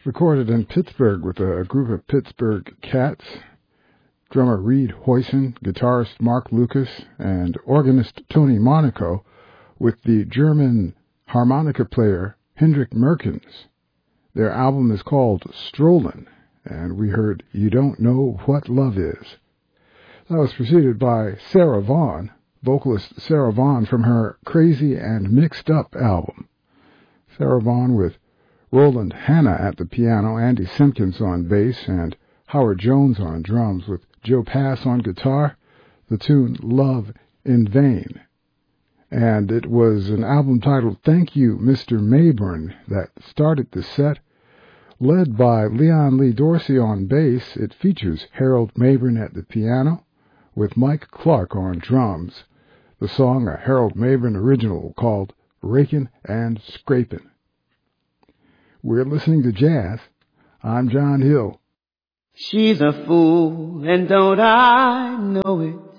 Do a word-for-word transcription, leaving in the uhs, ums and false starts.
Recorded in Pittsburgh with a group of Pittsburgh Cats, drummer Reed Hoyson, guitarist Mark Lucas, and organist Tony Monaco, with the German harmonica player Hendrik Merkens. Their album is called Strollin', and we heard You Don't Know What Love Is. That was preceded by Sarah Vaughan, vocalist Sarah Vaughan from her Crazy and Mixed Up album. Sarah Vaughan with Roland Hanna at the piano, Andy Simpkins on bass, and Howard Jones on drums, with Joe Pass on guitar, the tune Love in Vain. And it was an album titled Thank You, Mister Mayburn, that started the set. Led by Leon Lee Dorsey on bass, it features Harold Mayburn at the piano, with Mike Clark on drums. The song, a Harold Mayburn original called Rakin' and Scrapin'. We're listening to jazz. I'm John Hill. She's a fool, and don't I know it?